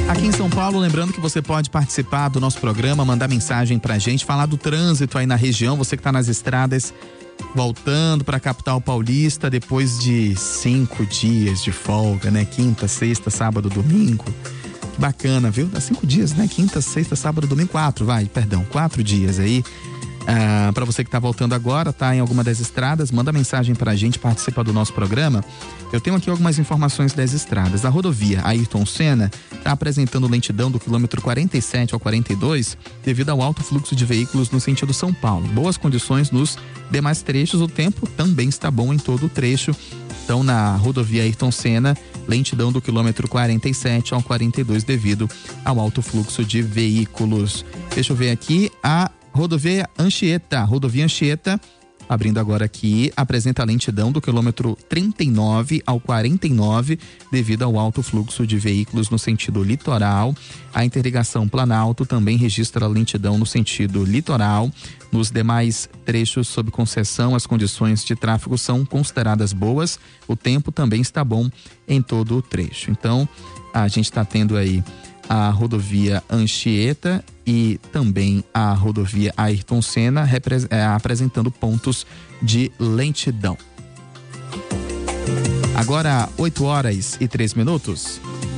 Aqui em São Paulo, lembrando que você pode participar do nosso programa, mandar mensagem pra gente, falar do trânsito aí na região, você que tá nas estradas, voltando pra capital paulista depois de 5 dias de folga, né? Quinta, sexta, sábado, domingo. Que bacana, viu? Dá 5 dias, né? Quinta, sexta, sábado, domingo, 4 dias aí. Para você que tá voltando agora, tá em alguma das estradas, manda mensagem pra gente, participa do nosso programa. Eu tenho aqui algumas informações das estradas. A rodovia Ayrton Senna tá apresentando lentidão do quilômetro 47 ao 42 devido ao alto fluxo de veículos no sentido São Paulo. Boas condições nos demais trechos, o tempo também está bom em todo o trecho. Então, na rodovia Ayrton Senna, lentidão do quilômetro 47 ao 42 devido ao alto fluxo de veículos. Deixa eu ver aqui a rodovia Anchieta, abrindo agora aqui, apresenta lentidão do quilômetro 39 ao 49 devido ao alto fluxo de veículos no sentido litoral. A interligação Planalto também registra lentidão no sentido litoral. Nos demais trechos sob concessão, as condições de tráfego são consideradas boas. O tempo também está bom em todo o trecho. Então, a gente está tendo aí a rodovia Anchieta e também a rodovia Ayrton Senna apresentando pontos de lentidão. Agora 8 horas e 3 minutos.